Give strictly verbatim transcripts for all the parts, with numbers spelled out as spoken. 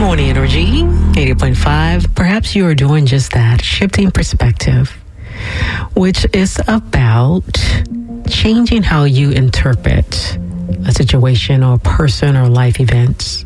Morning Energy, eighty point five. Perhaps you are doing just that, shifting perspective, which is about changing how you interpret a situation or a person or life events.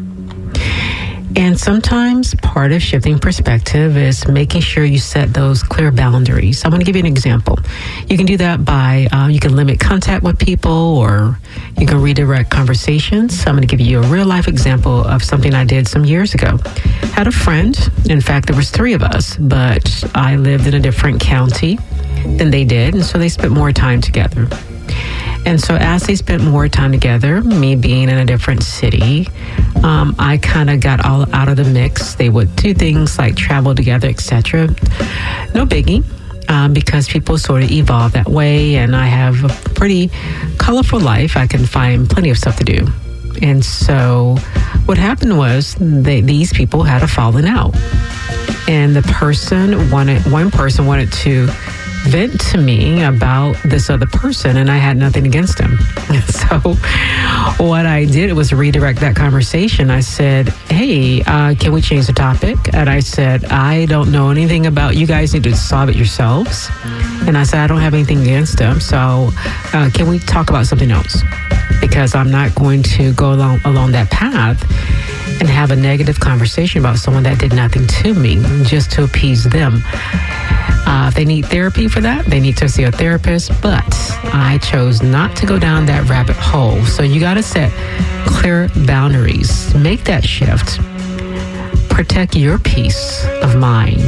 And sometimes part of shifting perspective is making sure you set those clear boundaries. I'm going to give you an example. You can do that by, uh, you can limit contact with people, or you can redirect conversations. I'm going to give you a real life example of something I did some years ago. Had a friend, in fact, there was three of us, but I lived in a different county than they did, and so they spent more time together. And so as they spent more time together, me being in a different city, um, I kind of got all out of the mix. They would do things like travel together, et cetera. No biggie, um, because people sort of evolve that way, and I have a pretty colorful life. I can find plenty of stuff to do. And so what happened was they, these people had a falling out. And the person wanted, one person wanted to vent to me about this other person, and I had nothing against him. So what I did was redirect that conversation. I said, hey, uh, can we change the topic? And I said, I don't know anything about, you guys need to solve it yourselves. And I said, I don't have anything against him, so uh, can we talk about something else? Because I'm not going to go along, along that path and have a negative conversation about someone that did nothing to me just to appease them. Uh, if they need therapy for that, they need to see a therapist, but I chose not to go down that rabbit hole. So you got to set clear boundaries. Make that shift. Protect your peace of mind.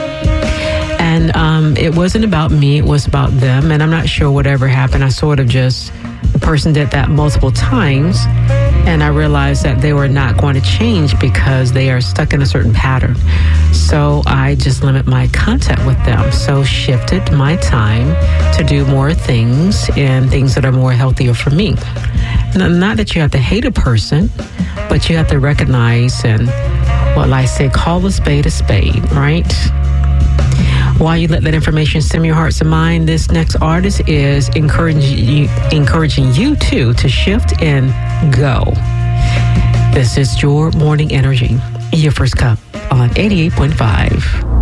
And um, it wasn't about me, it was about them. And I'm not sure whatever happened. I sort of just, the person did that multiple times. And I realized that they were not going to change because they are stuck in a certain pattern. So I just limit my contact with them. So shifted my time to do more things and things that are more healthier for me. And not that you have to hate a person, but you have to recognize and, well, I say, call a spade a spade, right? While you let that information stem your hearts and mind, this next artist is encouraging you, encouraging you too to shift and go. This is your Morning Energy, your first cup on eighty-eight point five.